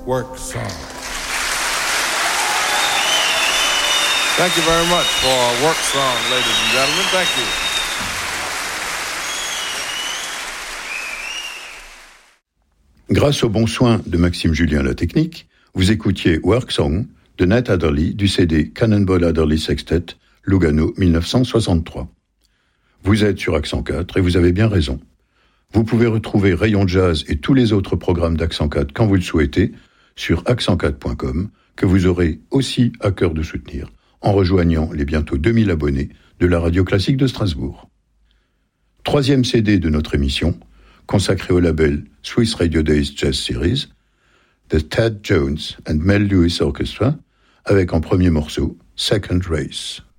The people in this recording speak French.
Work Song. Thank you very much for Work Song, ladies and gentlemen. Thank you. Grâce aux bons soins de Maxime Julien à la technique, vous écoutiez Work Song de Nat Adderley du CD Cannonball Adderley Sextet, Lugano 1963. Vous êtes sur Accent 4 et vous avez bien raison. Vous pouvez retrouver Rayon Jazz et tous les autres programmes d'Accent 4 quand vous le souhaitez sur accent4.com, que vous aurez aussi à cœur de soutenir en rejoignant les bientôt 2000 abonnés de la radio classique de Strasbourg. 3e CD de notre émission, consacré au label Swiss Radio Days Jazz Series, The Tad Jones and Mel Lewis Orchestra, avec en premier morceau Second Race.